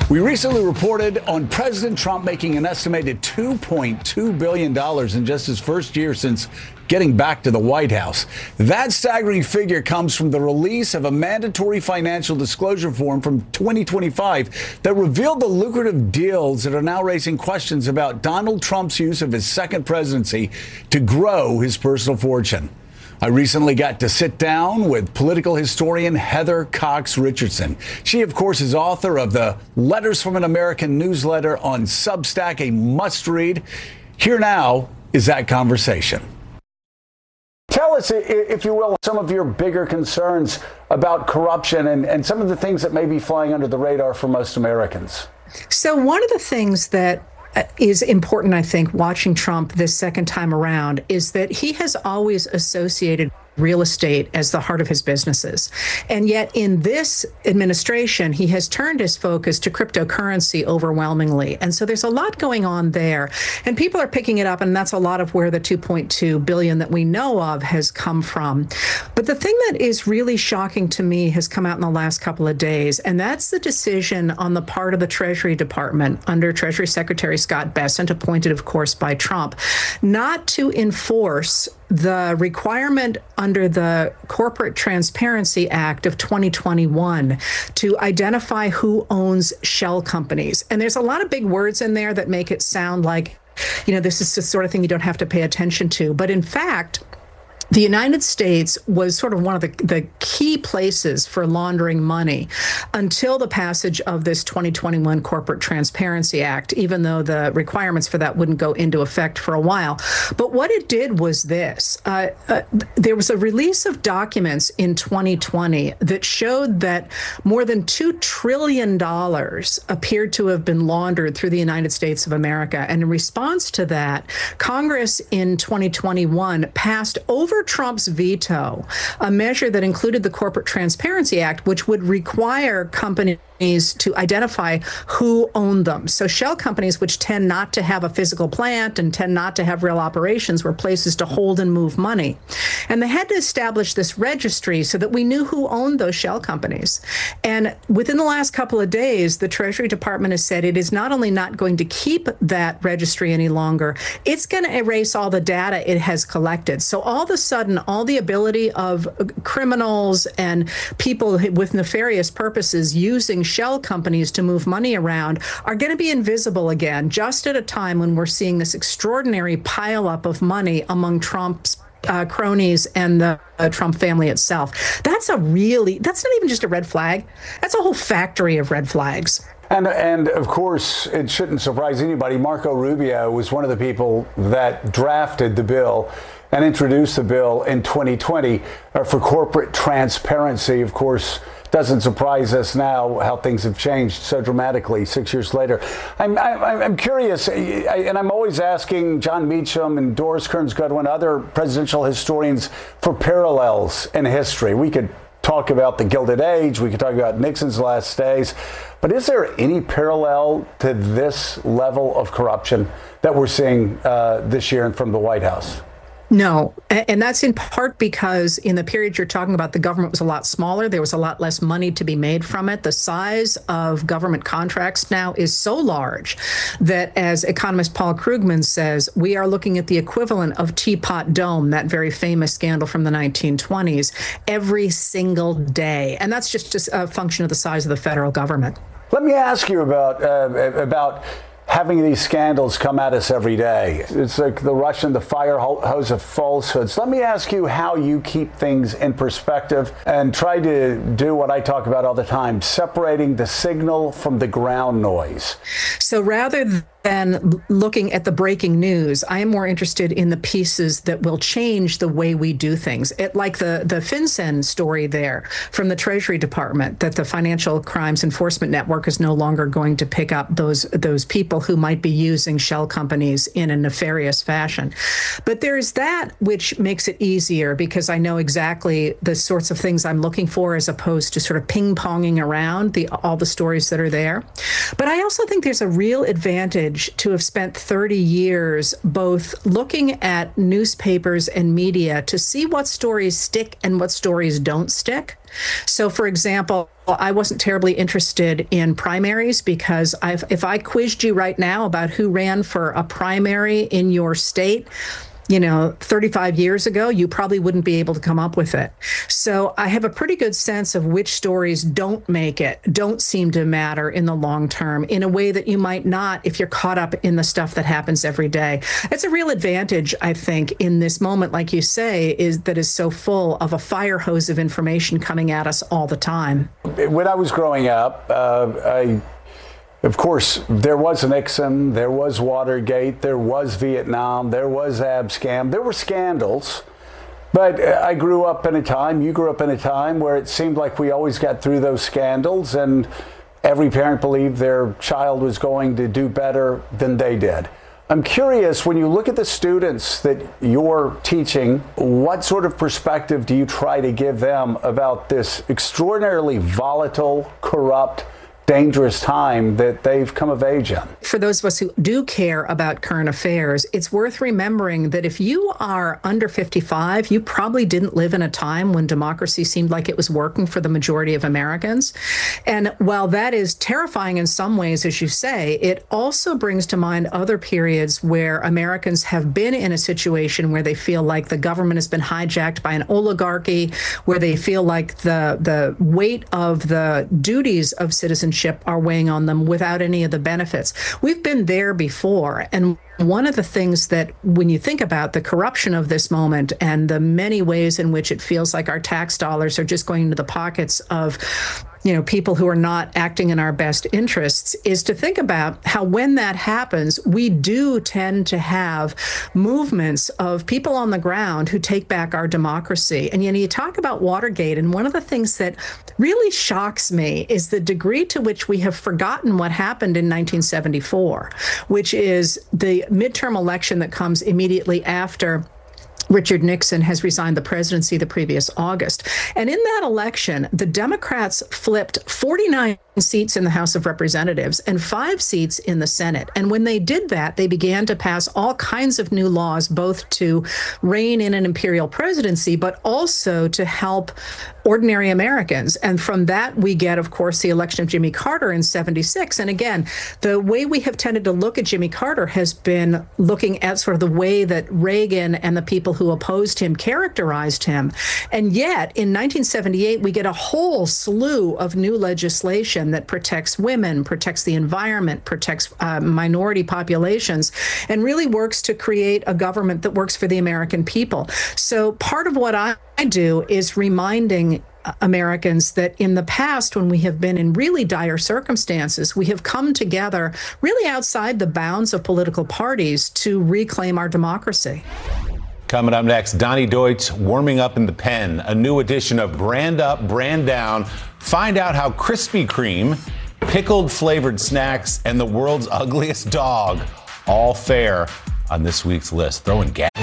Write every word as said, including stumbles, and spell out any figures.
We recently reported on President Trump making an estimated two point two billion dollars in just his first year since getting back to the White House. That staggering figure comes from the release of a mandatory financial disclosure form from twenty twenty-five that revealed the lucrative deals that are now raising questions about Donald Trump's use of his second presidency to grow his personal fortune. I recently got to sit down with political historian Heather Cox Richardson. She, of course, is author of the Letters from an American newsletter on Substack, a must-read. Here now is that conversation. Tell us, if you will, some of your bigger concerns about corruption and, and some of the things that may be flying under the radar for most Americans. So one of the things that is important, I think, watching Trump this second time around is that he has always associated real estate as the heart of his businesses. And yet in this administration, he has turned his focus to cryptocurrency overwhelmingly. And so there's a lot going on there. And people are picking it up, and that's a lot of where the two point two billion dollars that we know of has come from. But the thing that is really shocking to me has come out in the last couple of days, and that's the decision on the part of the Treasury Department under Treasury Secretary Scott Bessent, appointed, of course, by Trump, not to enforce the requirement under the Corporate Transparency Act of twenty twenty-one to identify who owns shell companies. And there's a lot of big words in there that make it sound like, you know, this is the sort of thing you don't have to pay attention to. But in fact, the United States was sort of one of the, the key places for laundering money until the passage of this twenty twenty-one Corporate Transparency Act, even though the requirements for that wouldn't go into effect for a while. But what it did was this. Uh, uh, there was a release of documents in twenty twenty that showed that more than two trillion dollars appeared to have been laundered through the United States of America. And in response to that, Congress in twenty twenty-one passed over Trump's veto a measure that included the Corporate Transparency Act, which would require companies to identify who owned them. So shell companies, which tend not to have a physical plant and tend not to have real operations, were places to hold and move money. And they had to establish this registry so that we knew who owned those shell companies. And within the last couple of days, the Treasury Department has said it is not only not going to keep that registry any longer, it's going to erase all the data it has collected. So all of a sudden, all the ability of criminals and people with nefarious purposes using shell companies to move money around are going to be invisible again, just at a time when we're seeing this extraordinary pileup of money among Trump's uh, cronies and the uh, Trump family itself. That's a really, that's not even just a red flag. That's a whole factory of red flags. And, and of course, it shouldn't surprise anybody. Marco Rubio was one of the people that drafted the bill and introduced the bill in twenty twenty uh, for corporate transparency. Of course, doesn't surprise us now how things have changed so dramatically six years later. I'm, I'm, I'm curious, and I'm always asking John Meacham and Doris Kearns Goodwin, other presidential historians, for parallels in history. We could talk about the Gilded Age, we could talk about Nixon's last days, but is there any parallel to this level of corruption that we're seeing uh, this year from the White House? No, and that's in part because in the period you're talking about, the government was a lot smaller. There was a lot less money to be made from it. The size of government contracts now is so large that, as economist Paul Krugman says, we are looking at the equivalent of Teapot Dome, that very famous scandal from the nineteen twenties, every single day. And that's just a function of the size of the federal government. Let me ask you about uh, about having these scandals come at us every day. It's like the rush and the fire hose of falsehoods. Let me ask you how you keep things in perspective and try to do what I talk about all the time, separating the signal from the ground noise. So rather than looking at the breaking news, I am more interested in the pieces that will change the way we do things. It, like the, the FinCEN story there from the Treasury Department, that the Financial Crimes Enforcement Network is no longer going to pick up those, those people who might be using shell companies in a nefarious fashion. But there's that which makes it easier because I know exactly the sorts of things I'm looking for as opposed to sort of ping-ponging around the, all the stories that are there. But I also think there's a real advantage privilege to have spent thirty years both looking at newspapers and media to see what stories stick and what stories don't stick. So, for example, I wasn't terribly interested in primaries because I've, if I quizzed you right now about who ran for a primary in your state, you know, thirty-five years ago, you probably wouldn't be able to come up with it. So I have a pretty good sense of which stories don't make it, don't seem to matter in the long term in a way that you might not if you're caught up in the stuff that happens every day. It's a real advantage, I think, in this moment, like you say, is that is so full of a fire hose of information coming at us all the time. When I was growing up, uh, I Of course, there was Nixon, there was Watergate, there was Vietnam, there was Abscam, there were scandals. But I grew up in a time, you grew up in a time where it seemed like we always got through those scandals and every parent believed their child was going to do better than they did. I'm curious, when you look at the students that you're teaching, what sort of perspective do you try to give them about this extraordinarily volatile, corrupt, dangerous time that they've come of age in? For those of us who do care about current affairs, it's worth remembering that if you are under fifty-five, you probably didn't live in a time when democracy seemed like it was working for the majority of Americans. And while that is terrifying in some ways, as you say, it also brings to mind other periods where Americans have been in a situation where they feel like the government has been hijacked by an oligarchy, where they feel like the, the weight of the duties of citizenship are weighing on them without any of the benefits. We've been there before. And one of the things that, when you think about the corruption of this moment and the many ways in which it feels like our tax dollars are just going into the pockets of, you know, people who are not acting in our best interests, is to think about how when that happens, we do tend to have movements of people on the ground who take back our democracy. And, you know, you talk about Watergate, and one of the things that really shocks me is the degree to which we have forgotten what happened in nineteen seventy-four, which is the midterm election that comes immediately after Richard Nixon has resigned the presidency the previous August. And in that election, the Democrats flipped forty-nine seats in the House of Representatives and five seats in the Senate. And when they did that, they began to pass all kinds of new laws, both to rein in an imperial presidency, but also to help ordinary Americans. And from that, we get, of course, the election of Jimmy Carter in seventy-six. And again, the way we have tended to look at Jimmy Carter has been looking at sort of the way that Reagan and the people who opposed him characterized him. And yet, in nineteen seventy-eight, we get a whole slew of new legislation that protects women, protects the environment, protects uh, minority populations, and really works to create a government that works for the American people. So part of what I do is reminding Americans that in the past, when we have been in really dire circumstances, we have come together really outside the bounds of political parties to reclaim our democracy. Coming up next, Donnie Deutsch warming up in the pen, a new edition of Brand Up, Brand Down. Find out how Krispy Kreme, pickled flavored snacks, and the world's ugliest dog all fare on this week's list. Throwing gas.